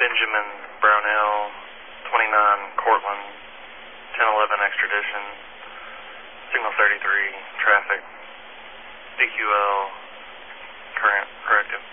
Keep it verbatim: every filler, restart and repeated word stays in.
Benjamin Brownell, twenty-nine Cortland, ten eleven extradition, signal thirty-three, traffic, D Q L, current, corrective.